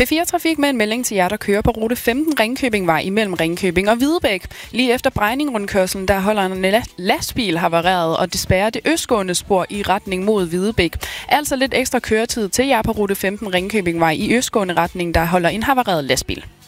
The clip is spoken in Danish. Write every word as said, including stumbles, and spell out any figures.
P fire Trafik med en melding til jer, der kører på rute femten Ringkøbingvej imellem Ringkøbing og Hvidebæk. Lige efter Brejning-rundkørslen, der holder en lastbil havareret og desværre det østgående spor i retning mod Hvidebæk. Altså lidt ekstra køretid til jer på rute femten Ringkøbingvej i østgående retning, der holder en havareret lastbil.